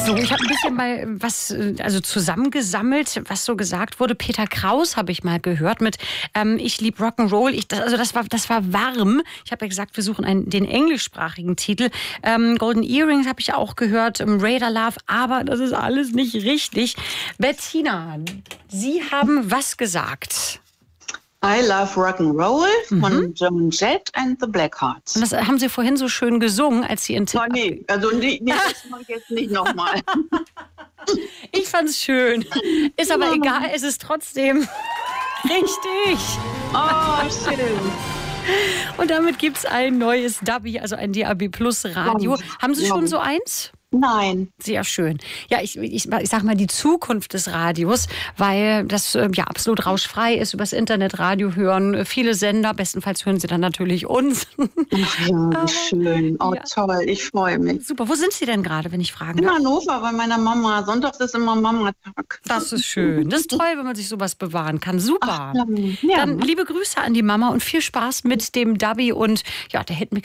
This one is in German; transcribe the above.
So, ich habe ein bisschen mal was zusammengesammelt, was so gesagt wurde. Peter Kraus habe ich mal gehört mit Ich lieb Rock'n'Roll. Das war warm. Ich habe ja gesagt, wir suchen den englischsprachigen Titel. Golden Earrings habe ich auch gehört, Radar Love, aber das ist alles nicht richtig. Bettina, Sie haben was gesagt? I Love Rock'n'Roll von Joan Jett and the Blackhearts. Und das haben Sie vorhin so schön gesungen, als Sie in Tipp... Nee, also das mache ich jetzt nicht nochmal. Ich fand's schön. Ist aber egal, es ist trotzdem richtig. Oh, schön. Und damit gibt's ein neues DABI, also ein DAB Plus Radio. Haben Sie schon so eins? Nein. Sehr schön. Ja, ich sag mal die Zukunft des Radios, weil das absolut rauschfrei ist, übers Internet Radio hören. Viele Sender, bestenfalls hören Sie dann natürlich uns. Ach ja, wie schön. Oh, ja. Toll, ich freue mich. Super. Wo sind Sie denn gerade, wenn ich fragen darf? In Hannover bei meiner Mama. Sonntags ist immer Mamatag. Das ist schön. Das ist toll, wenn man sich sowas bewahren kann. Super. Ach, ja. Dann liebe Grüße an die Mama und viel Spaß mit dem DABI und der Hitmix.